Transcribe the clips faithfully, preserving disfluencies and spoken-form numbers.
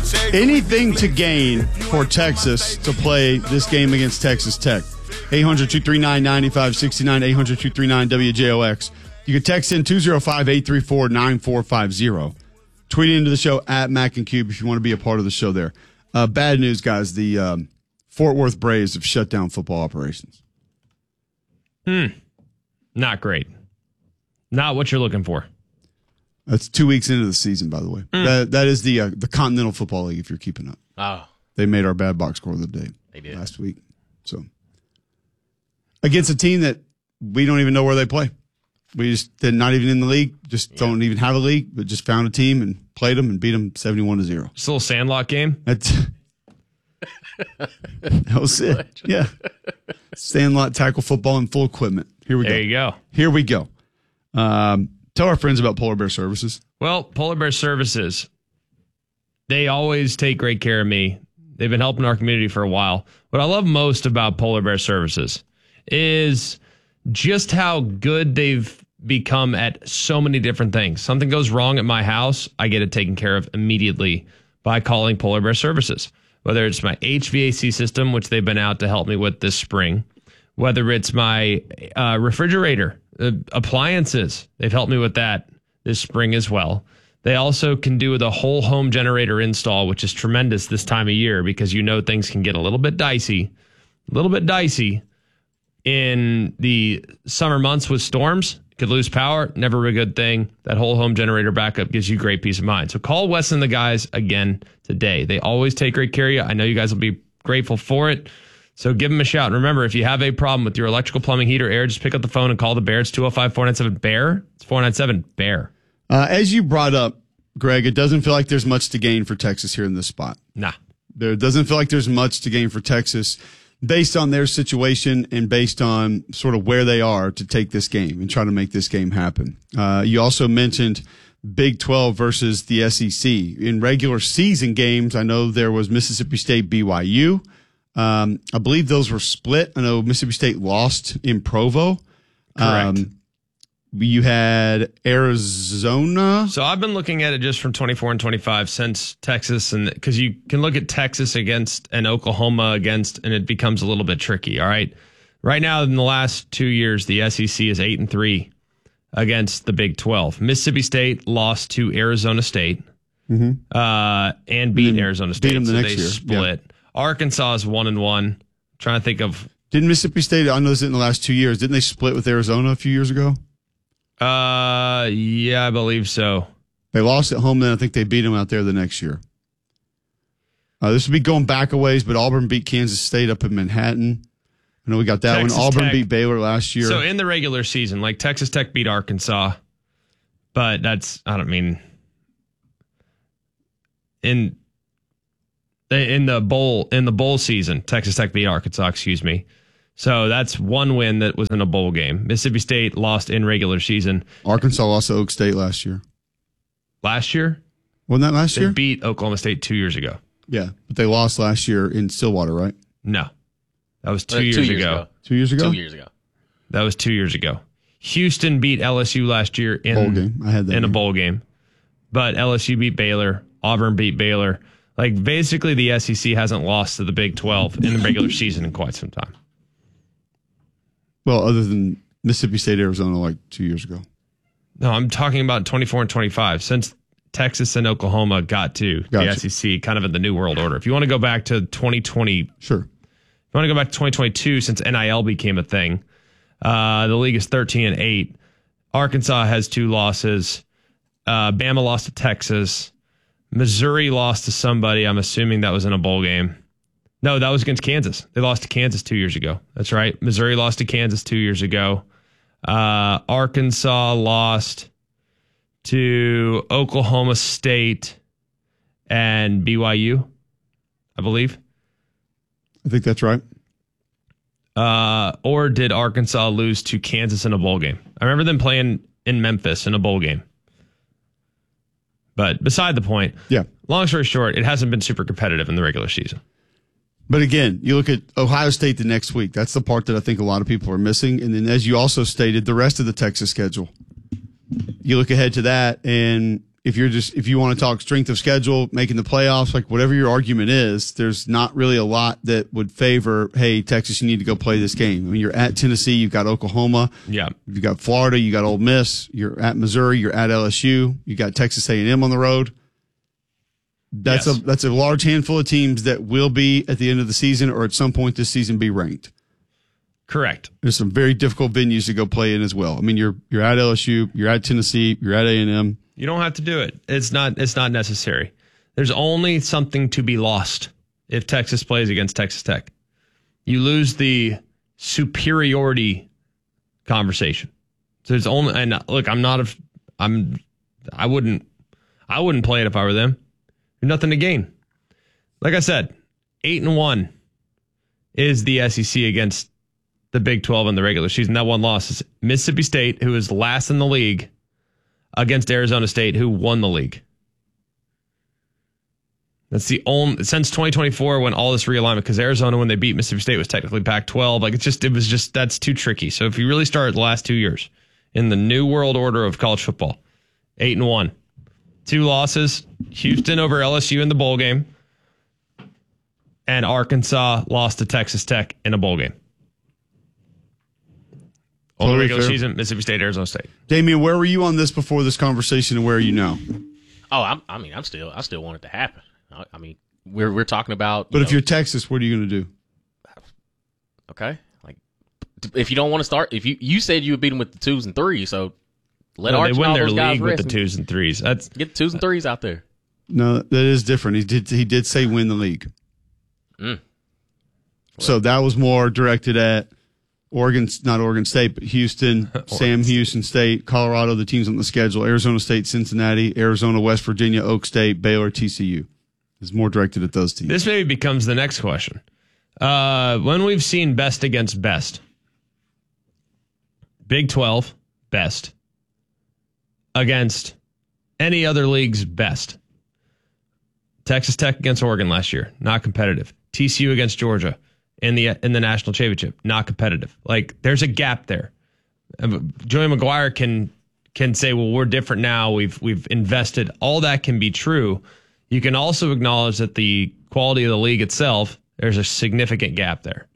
Anything to gain for Texas to play this game against Texas Tech. eight hundred, two three nine, nine five six nine, eight hundred, two three nine, W J O X. You can text in two oh five, eight three four, nine four five zero. Tweet into the show at Mac and Cube if you want to be a part of the show there. Uh, bad news, guys. The um, Fort Worth Braves have shut down football operations. Hmm. Not great. Not what you're looking for. That's two weeks into the season, by the way. Mm. That That is the uh, the Continental Football League, if you're keeping up. Oh. They made our bad box score of the day. They did. Last week. So, against a team that we don't even know where they play. We just, they're not even in the league, just yeah. don't even have a league, but just found a team and played them and beat them seventy-one to zero. Just a little Sandlot game? That's, that was it. Yeah. Sandlot tackle football and full equipment. Here we there go. There you go. Here we go. Um, tell our friends about Polar Bear Services. Well, Polar Bear Services, they always take great care of me. They've been helping our community for a while. What I love most about Polar Bear Services is just how good they've become at so many different things. Something goes wrong at my house, I get it taken care of immediately by calling Polar Bear Services. Whether it's my H V A C system, which they've been out to help me with this spring, whether it's my uh, refrigerator, uh, appliances, they've helped me with that this spring as well. They also can do the whole home generator install, which is tremendous this time of year because you know things can get a little bit dicey, a little bit dicey in the summer months with storms. Could lose power, never a good thing. That whole home generator backup gives you great peace of mind. So call Wes and the guys again today. They always take great care of you. I know you guys will be grateful for it. So give them a shout. And remember, if you have a problem with your electrical, plumbing, heater, air, just pick up the phone and call the Bear. It's two oh five, four nine seven, B E A R. It's four nine seven, B E A R. Uh, as you brought up, Greg, it doesn't feel like there's much to gain for Texas here in this spot. Nah. There doesn't feel like there's much to gain for Texas based on their situation and based on sort of where they are to take this game and try to make this game happen. Uh, you also mentioned Big twelve versus the S E C. In regular season games, I know there was Mississippi State, B Y U. Um, I believe those were split. I know Mississippi State lost in Provo. Correct. Um, you had Arizona. So I've been looking at it just from twenty-four and twenty-five since Texas, and because you can look at Texas against and Oklahoma against, and it becomes a little bit tricky. All right. Right now, in the last two years, the S E C is eight and three against the Big twelve. Mississippi State lost to Arizona State mm-hmm. uh, and beat and Arizona State. Beat them the so next they year. split. Yeah. Arkansas is one and one. Trying to think of. Didn't Mississippi State, I know this in the last two years, didn't they split with Arizona a few years ago? Uh, yeah, I believe so. They lost at home, then I think they beat them out there the next year. Uh, this would be going back a ways, but Auburn beat Kansas State up in Manhattan. I know we got that Texas one. Auburn Tech. beat Baylor last year. So in the regular season, like Texas Tech beat Arkansas, but that's, I don't mean, in in the bowl in the bowl season, Texas Tech beat Arkansas, excuse me. So that's one win that was in a bowl game. Mississippi State lost in regular season. Arkansas lost to Oak State last year. Last year? Wasn't that last they year? They beat Oklahoma State two years ago. Yeah, but they lost last year in Stillwater, right? No. That was two, uh, years, two years ago. ago. Two years ago? Two years ago. That was two years ago. Houston beat L S U last year in, bowl game. I had that in a game. bowl game. But L S U beat Baylor. Auburn beat Baylor. Like, basically, the S E C hasn't lost to the Big twelve in the regular season in quite some time. Well, other than Mississippi State, Arizona, like two years ago. No, I'm talking about twenty-four and twenty-five. Since Texas and Oklahoma got to Gotcha. the S E C, kind of in the new world order. If you want to go back to twenty twenty, sure. If you want to go back to twenty twenty-two, since N I L became a thing, uh, the league is thirteen and eight. Arkansas has two losses. Uh, Bama lost to Texas. Missouri lost to somebody. I'm assuming that was in a bowl game. No, that was against Kansas. They lost to Kansas two years ago. That's right. Missouri lost to Kansas two years ago. Uh, Arkansas lost to Oklahoma State and B Y U, I believe. I think that's right. Uh, or did Arkansas lose to Kansas in a bowl game? I remember them playing in Memphis in a bowl game. But beside the point, yeah. Long story short, it hasn't been super competitive in the regular season. But again, you look at Ohio State the next week. That's the part that I think a lot of people are missing. And then, as you also stated, the rest of the Texas schedule. You look ahead to that, and if you're just, if you want to talk strength of schedule, making the playoffs, like whatever your argument is, there's not really a lot that would favor, hey, Texas, you need to go play this game. I mean, you're at Tennessee, you've got Oklahoma. Yeah. You've got Florida, you got Ole Miss, you're at Missouri, you're at L S U, you got Texas A and M on the road. That's yes. a, that's a large handful of teams that will be at the end of the season or at some point this season be ranked. Correct. There's some very difficult venues to go play in as well. I mean, you're, you're at L S U, you're at Tennessee, you're at A and M. You don't have to do it. It's not it's not necessary. There's only something to be lost if Texas plays against Texas Tech. You lose the superiority conversation. So there's only and look, I'm not a I'm I wouldn't I wouldn't play it if I were them. There's nothing to gain. Like I said, eight and one is the S E C against the Big twelve in the regular season. That one loss is Mississippi State, who is last in the league, against Arizona State, who won the league. That's the only since twenty twenty-four when all this realignment, because Arizona, when they beat Mississippi State, was technically Pac twelve. Like it's just, it was just, that's too tricky. So if you really start the last two years in the new world order of college football, eight and one, two losses, Houston over L S U in the bowl game, and Arkansas lost to Texas Tech in a bowl game. All the regular season, Mississippi State, Arizona State. Damian, where were you on this before this conversation, and where are you now? Oh, I'm, I mean, I'm still, I still want it to happen. I, I mean, we're we're talking about. But if know, you're Texas, what are you going to do? Okay, like if you don't want to start, if you you said you would beat them with the twos and threes, so let no, Arch they win and all their those guys league with rest the and twos and threes. That's get the twos and threes out there. No, that is different. He did he did say win the league. Mm. So that was more directed at Oregon, not Oregon State, but Houston, Sam Houston State, Colorado, the teams on the schedule, Arizona State, Cincinnati, Arizona, West Virginia, Oak State, Baylor, T C U. It's more directed at those teams. This maybe becomes the next question. Uh, when we've seen best against best, Big twelve, best, against any other league's best. Texas Tech against Oregon last year, not competitive. T C U against Georgia in the in the national championship, not competitive. Like there's a gap there. Joey McGuire can can say, well, we're different now. We've we've invested. All that can be true. You can also acknowledge that the quality of the league itself, there's a significant gap there.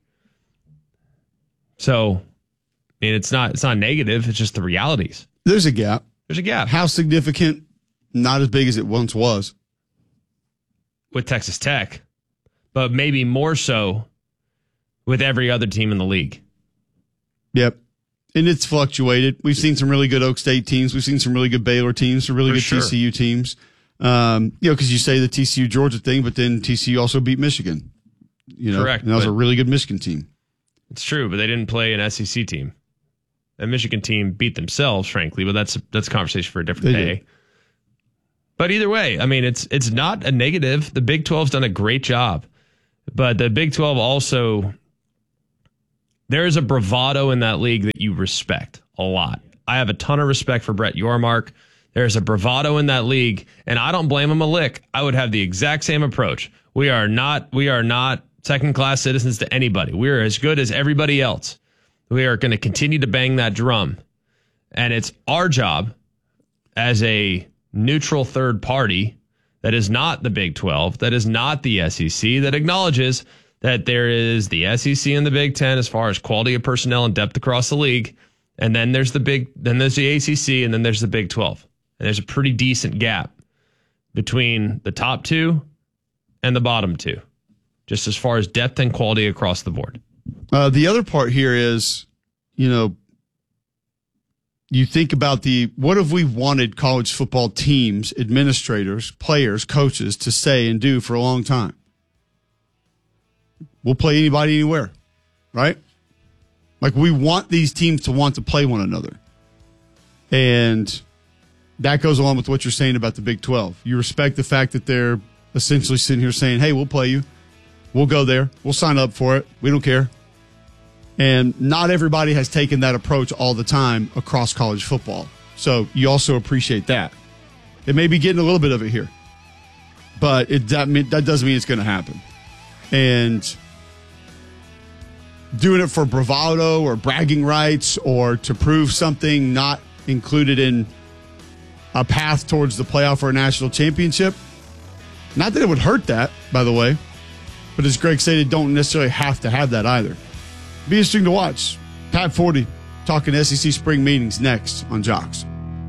So, I mean, it's not it's not negative. It's just the realities. There's a gap. There's a gap. How significant? Not as big as it once was. With Texas Tech, but maybe more so with every other team in the league. Yep. And it's fluctuated. We've seen some really good Oak State teams. We've seen some really good Baylor teams, some really For good sure. T C U teams. Um, you know, because you say the T C U Georgia thing, but then T C U also beat Michigan. You know, Correct, and that was but- a really good Michigan team. It's true, but they didn't play an S E C team. That Michigan team beat themselves, frankly, but that's that's a conversation for a different They day. did. But either way, I mean, it's it's not a negative. The Big twelve's done a great job, but the Big twelve also, there is a bravado in that league that you respect a lot. I have a ton of respect for Brett Yormark. There's a bravado in that league, and I don't blame him a lick. I would have the exact same approach. We are not we are not second-class citizens to anybody. We are as good as everybody else. We are going to continue to bang that drum, and it's our job as a neutral third party that is not the Big twelve, that is not the S E C, that acknowledges that there is the S E C and the Big Ten as far as quality of personnel and depth across the league, and then there's the big, then there's the A C C, and then there's the Big twelve, and there's a pretty decent gap between the top two and the bottom two, just as far as depth and quality across the board. Uh, the other part here is, you know, you think about the, what have we wanted college football teams, administrators, players, coaches to say and do for a long time? We'll play anybody anywhere, right? Like we want these teams to want to play one another. And that goes along with what you're saying about the Big twelve. You respect the fact that they're essentially sitting here saying, hey, we'll play you. We'll go there. We'll sign up for it. We don't care. And not everybody has taken that approach all the time across college football. So you also appreciate that. It may be getting a little bit of it here, but it, that, mean, that doesn't mean it's going to happen. And doing it for bravado or bragging rights or to prove something not included in a path towards the playoff or a national championship. Not that it would hurt that, by the way, but as Greg stated, don't necessarily have to have that either. Be interesting to watch. Pat forty talking S E C spring meetings next on Jocks.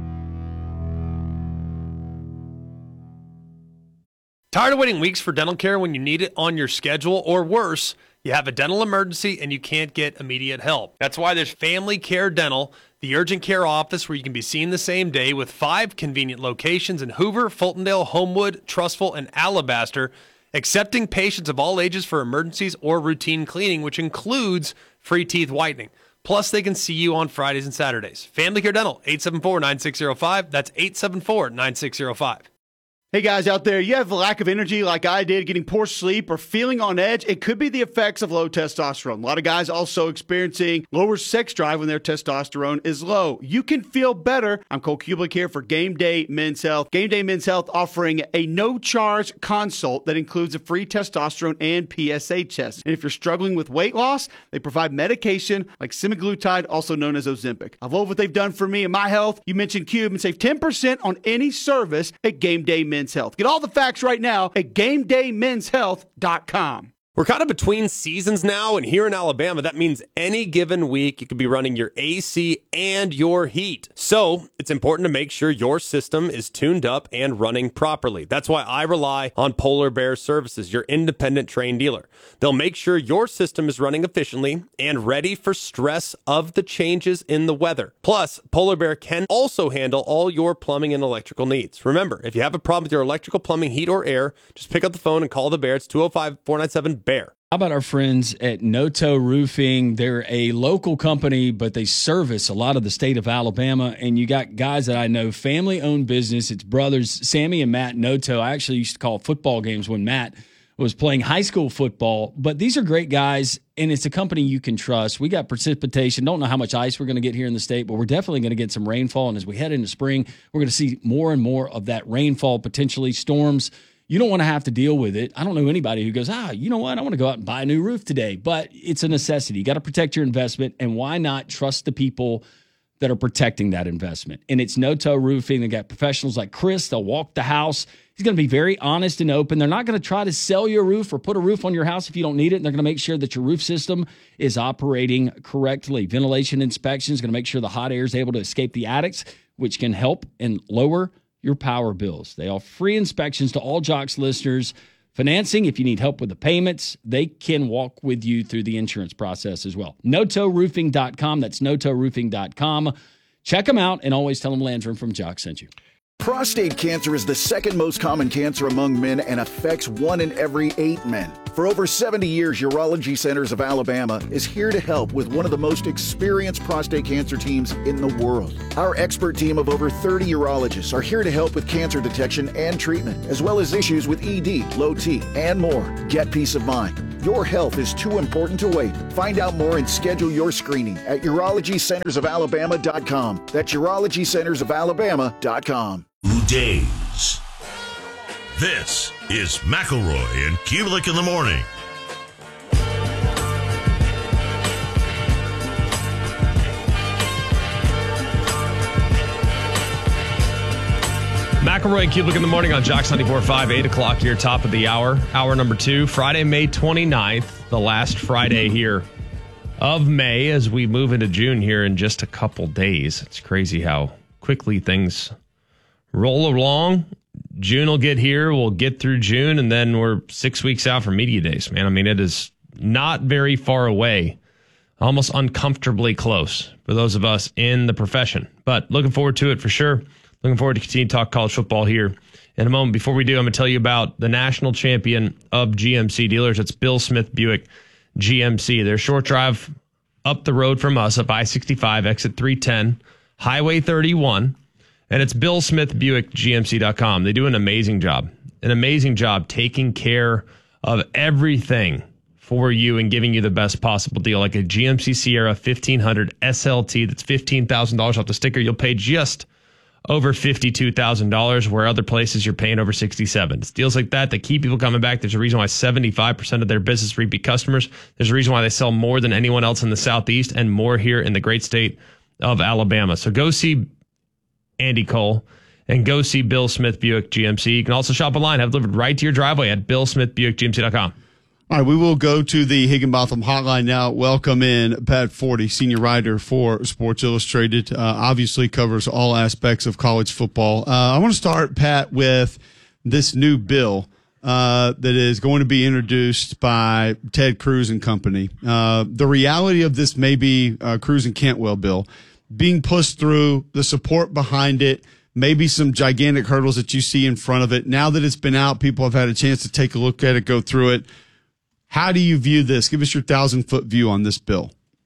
Tired of waiting weeks for dental care when you need it on your schedule, or worse, you have a dental emergency and you can't get immediate help? That's why there's Family Care Dental, the urgent care office where you can be seen the same day, with five convenient locations in Hoover, Fultondale, Homewood, Trustful, and Alabaster, accepting patients of all ages for emergencies or routine cleaning, which includes free teeth whitening. Plus, they can see you on Fridays and Saturdays. Family Care Dental, eight seven four, nine six zero five. That's eight seven four, nine six zero five. Hey guys out there, you have a lack of energy like I did, getting poor sleep or feeling on edge? It could be the effects of low testosterone. A lot of guys also experiencing lower sex drive when their testosterone is low. You can feel better. I'm Cole Kublik here for Game Day Men's Health. Game Day Men's Health offering a no-charge consult that includes a free testosterone and P S A test. And if you're struggling with weight loss, they provide medication like semaglutide, also known as Ozempic. I love what they've done for me and my health. You mentioned Cube and save ten percent on any service at Game Day Men's Health. Get all the facts right now at game day men's health dot com. We're kind of between seasons now, and here in Alabama, that means any given week you could be running your A C and your heat. So it's important to make sure your system is tuned up and running properly. That's why I rely on Polar Bear Services, your independent trained dealer. They'll make sure your system is running efficiently and ready for stress of the changes in the weather. Plus, Polar Bear can also handle all your plumbing and electrical needs. Remember, if you have a problem with your electrical, plumbing, heat, or air, just pick up the phone and call the Bear. It's two oh five, four nine seven, B E A R. How about our friends at Noto Roofing? They're a local company, but they service a lot of the state of Alabama. And you got guys that I know, family-owned business. It's brothers, Sammy and Matt Noto. I actually used to call football games when Matt was playing high school football. But these are great guys, and it's a company you can trust. We got precipitation. Don't know how much ice we're going to get here in the state, but we're definitely going to get some rainfall. And as we head into spring, we're going to see more and more of that rainfall, potentially storms. You don't want to have to deal with it. I don't know anybody who goes, ah, you know what? I want to go out and buy a new roof today. But it's a necessity. You got to protect your investment. And why not trust the people that are protecting that investment? And it's Noto Roofing. They got professionals like Chris. They'll walk the house. He's going to be very honest and open. They're not going to try to sell you a roof or put a roof on your house if you don't need it. And they're going to make sure that your roof system is operating correctly. Ventilation inspection is going to make sure the hot air is able to escape the attics, which can help and lower your power bills. They offer free inspections to all Jocks listeners. Financing, if you need help with the payments, they can walk with you through the insurance process as well. Noto Roofing dot com. That's Noto Roofing dot com. Check them out, and always tell them Landrum from Jocks sent you. Prostate cancer is the second most common cancer among men and affects one in every eight men. For over seventy years, Urology Centers of Alabama is here to help with one of the most experienced prostate cancer teams in the world. Our expert team of over thirty urologists are here to help with cancer detection and treatment, as well as issues with E D, low T, and more. Get peace of mind. Your health is too important to wait. Find out more and schedule your screening at urology centers of alabama dot com. That's urology centers of alabama dot com. Days. This is McElroy and Kublik in the morning. McElroy and Kublik in the morning on Jocks ninety-four point five, eight o'clock here, top of the hour. Hour number two, Friday, May twenty-ninth, the last Friday here of May as we move into June here in just a couple days. It's crazy how quickly things roll along. June will get here. We'll get through June, and then we're six weeks out from media days, man. I mean, it is not very far away, almost uncomfortably close for those of us in the profession. But looking forward to it for sure. Looking forward to continue to talk college football here in a moment. Before we do, I'm going to tell you about the national champion of G M C dealers. It's Bill Smith Buick G M C. They're short drive up the road from us, up I sixty-five, exit three ten, Highway thirty-one. And it's Bill Smith Buick G M C dot com. They do an amazing job, an amazing job taking care of everything for you and giving you the best possible deal. Like a G M C Sierra fifteen hundred S L T that's fifteen thousand dollars off the sticker. You'll pay just over fifty-two thousand dollars, where other places you're paying over sixty-seven thousand dollars. It's deals like that that keep people coming back. There's a reason why seventy-five percent of their business repeat customers. There's a reason why they sell more than anyone else in the Southeast and more here in the great state of Alabama. So go see Andy Cole and go see Bill Smith Buick G M C. You can also shop online, have it delivered right to your driveway at bill smith buick g m c dot com. All right, we will go to the Higginbotham hotline now. Welcome in Pat Forty, senior writer for Sports Illustrated. Uh, obviously covers all aspects of college football. Uh, I want to start, Pat, with this new bill uh, that is going to be introduced by Ted Cruz and company. Uh, the reality of this may be uh, Cruz and Cantwell bill being pushed through, the support behind it, maybe some gigantic hurdles that you see in front of it. Now that it's been out, people have had a chance to take a look at it, go through it. How do you view this? Give us your thousand-foot view on this bill.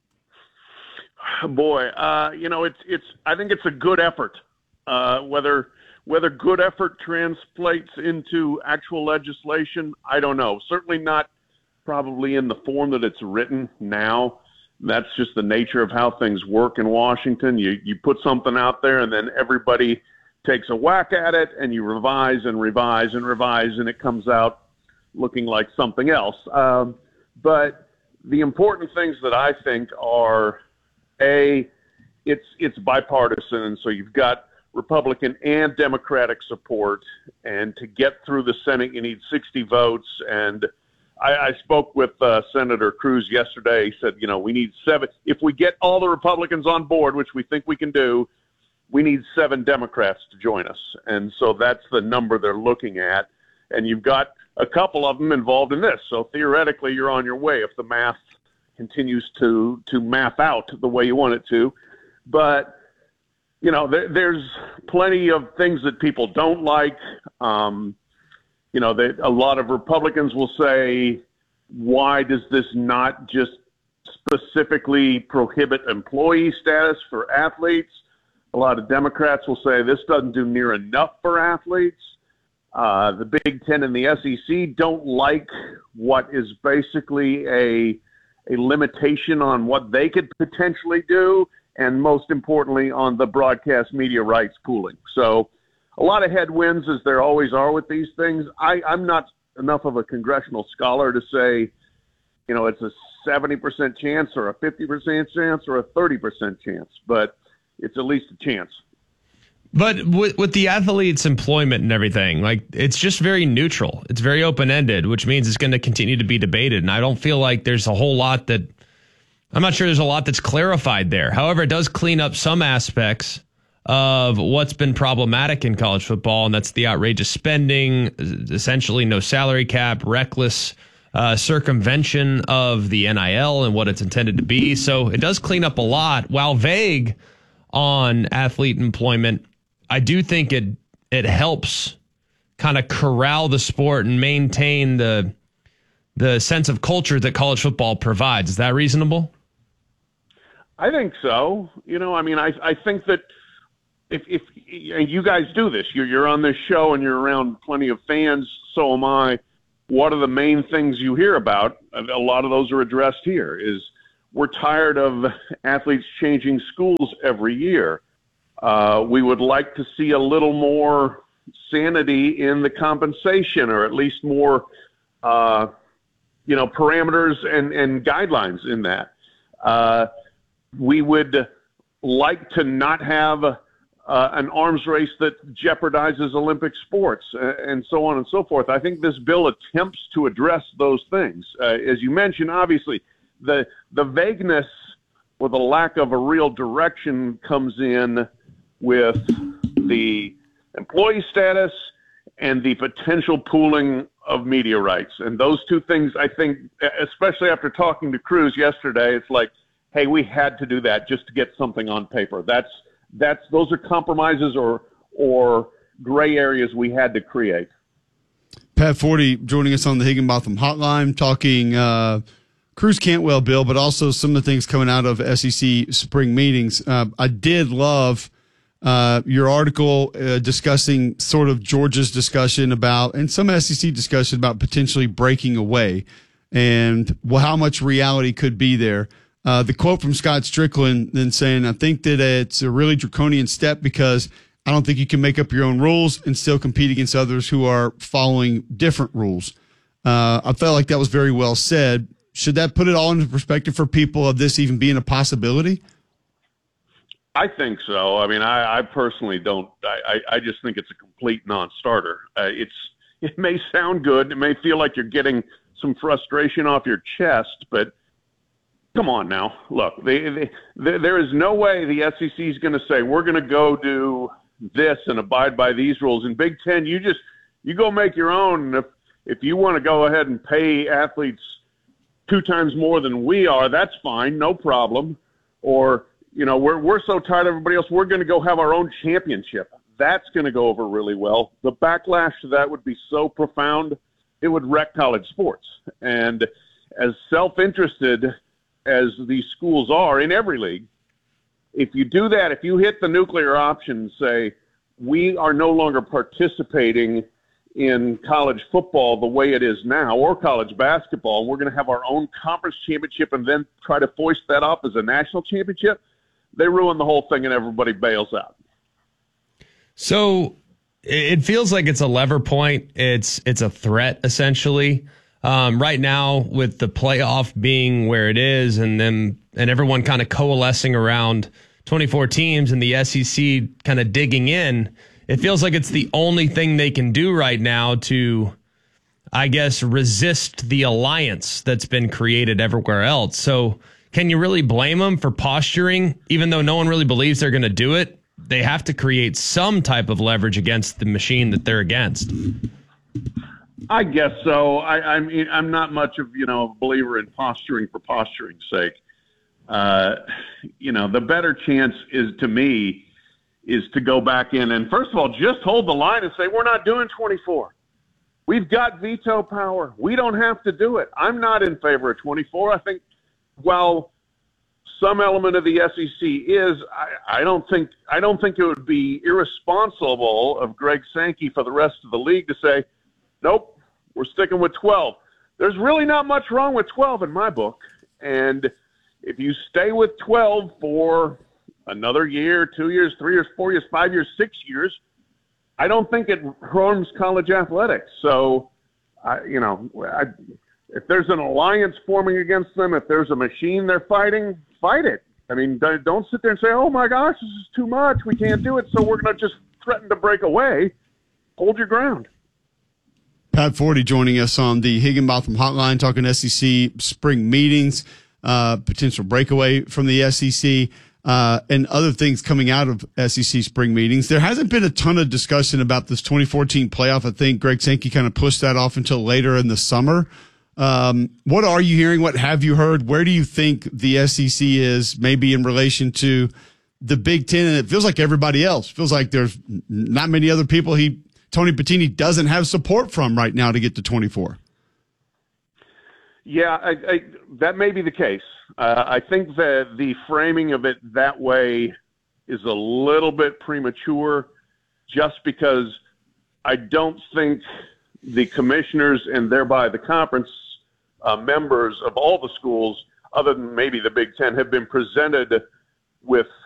Boy, uh, you know, it's it's. I think it's a good effort. Uh, whether whether good effort translates into actual legislation, I don't know. Certainly not probably in the form that it's written now. That's just the nature of how things work in Washington. You you put something out there, and then everybody takes a whack at it, and you revise and revise and revise, and it comes out looking like something else. Um, but the important things that I think are, A, it's it's bipartisan, and so you've got Republican and Democratic support, and to get through the Senate, you need sixty votes. And I, I spoke with uh, Senator Cruz yesterday. He said, you know, we need seven. If we get all the Republicans on board, which we think we can do, we need seven Democrats to join us. And so that's the number they're looking at. And you've got a couple of them involved in this. So theoretically, you're on your way if the math continues to, to map out the way you want it to. But, you know, there, there's plenty of things that people don't like. Um, you know, they, a lot of Republicans will say, why does this not just specifically prohibit employee status for athletes? A lot of Democrats will say this doesn't do near enough for athletes. Uh, the Big Ten and the S E C don't like what is basically a a limitation on what they could potentially do, and most importantly, on the broadcast media rights pooling. So a lot of headwinds, as there always are with these things. I, I'm not enough of a congressional scholar to say, you know, it's a seventy percent chance or a fifty percent chance or a thirty percent chance, but it's at least a chance. But with, with the athletes' employment and everything, like, it's just very neutral. It's very open-ended, which means it's going to continue to be debated. And I don't feel like there's a whole lot that I'm not sure there's a lot that's clarified there. However, it does clean up some aspects of what's been problematic in college football, and that's the outrageous spending, essentially no salary cap, reckless uh, circumvention of the N I L and what it's intended to be. So it does clean up a lot. While vague on athlete employment, I do think it it helps kind of corral the sport and maintain the the sense of culture that college football provides. Is that reasonable? I think so. You know, I mean, I I think that if if and you guys do this, you're you're on this show and you're around plenty of fans. So am I. What are the main things you hear about? A lot of those are addressed here. Is we're tired of athletes changing schools every year. Uh, we would like to see a little more sanity in the compensation, or at least more, uh, you know, parameters and, and guidelines in that. Uh, we would like to not have uh, an arms race that jeopardizes Olympic sports, uh, and so on and so forth. I think this bill attempts to address those things. Uh, as you mentioned, obviously, the the vagueness or the lack of a real direction comes in with the employee status and the potential pooling of media rights. And those two things, I think, especially after talking to Cruz yesterday, it's like, hey, we had to do that just to get something on paper. That's that's those are compromises or or gray areas we had to create. Pat Forty joining us on the Higginbotham hotline, talking uh, Cruz Cantwell bill, but also some of the things coming out of S E C spring meetings. Uh, I did love uh, your article uh, discussing sort of Georgia's discussion about, and some S E C discussion about potentially breaking away and well, how much reality could be there. Uh, the quote from Scott Strickland then saying, I think that it's a really draconian step because I don't think you can make up your own rules and still compete against others who are following different rules. Uh, I felt like that was very well said. Should that put it all into perspective for people of this even being a possibility? I think so. I mean, I, I personally don't. I, I just think it's a complete non-starter. Uh, it's it may sound good. It may feel like you're getting some frustration off your chest, but come on now. Look, they, they, they, there is no way the S E C is going to say we're going to go do this and abide by these rules. In Big Ten, you just you go make your own. If if you want to go ahead and pay athletes two times more than we are, that's fine, no problem. Or you know, we're we're so tired of everybody else, we're going to go have our own championship. That's going to go over really well. The backlash to that would be so profound, it would wreck college sports. And as self-interested as these schools are in every league, if you do that, if you hit the nuclear option, say, we are no longer participating in college football the way it is now, or college basketball, we're going to have our own conference championship and then try to foist that off as a national championship, they ruin the whole thing and everybody bails out. So it feels like it's a lever point. It's it's a threat, essentially. Um, right now, with the playoff being where it is and them and everyone kind of coalescing around twenty-four teams and the S E C kind of digging in, it feels like it's the only thing they can do right now to, I guess, resist the alliance that's been created everywhere else. So can you really blame them for posturing, even though no one really believes they're going to do it? They have to create some type of leverage against the machine that they're against. I guess so. I, I mean, I'm not much of, you know, a believer in posturing for posturing's sake. Uh, you know, the better chance is, to me, is to go back in and, first of all, just hold the line and say, we're not doing twenty-four. We've got veto power. We don't have to do it. I'm not in favor of twenty-four. I think while some element of the S E C is, I, I don't think I don't think it would be irresponsible of Greg Sankey for the rest of the league to say, nope, we're sticking with twelve. There's really not much wrong with twelve in my book. And if you stay with twelve for another year, two years, three years, four years, five years, six years, I don't think it harms college athletics. So, I, you know, I, if there's an alliance forming against them, if there's a machine they're fighting, fight it. I mean, don't sit there and say, oh, my gosh, this is too much. We can't do it, so we're going to just threaten to break away. Hold your ground. Pat Forty joining us on the Higginbotham Hotline, talking S E C spring meetings, uh, potential breakaway from the S E C, uh, and other things coming out of S E C spring meetings. There hasn't been a ton of discussion about this twenty fourteen playoff. I think Greg Sankey kind of pushed that off until later in the summer. Um, what are you hearing? What have you heard? Where do you think the S E C is, maybe in relation to the Big Ten? And it feels like everybody else. It feels like there's not many other people he Tony Pettini doesn't have support from right now to get to twenty-four. Yeah, I, I, that may be the case. Uh, I think that the framing of it that way is a little bit premature, just because I don't think the commissioners and thereby the conference uh, members of all the schools, other than maybe the Big Ten, have been presented with